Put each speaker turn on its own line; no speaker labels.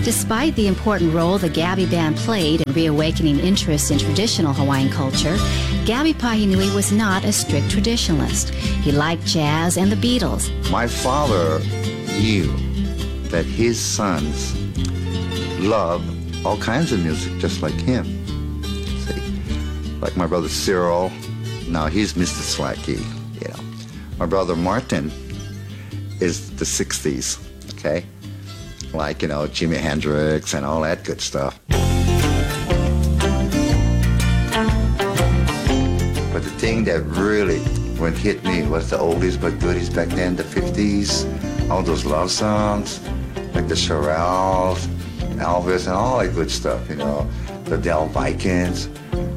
Despite the important role the Gabby Band played in reawakening interest in traditional Hawaiian culture, Gabby Pahinui was not a strict traditionalist. He liked jazz and the Beatles.
My father knew that his sons loved all kinds of music just like him. See, like my brother Cyril, now he's Mr. Slacky, you know. My brother Martin is the 60s, okay? Like, you know, Jimi Hendrix and all that good stuff. But the thing that really would hit me was the oldies but goodies back then, the 50s, all those love songs, like the Shirelles, Elvis, and all that good stuff, you know, the Del Vikings.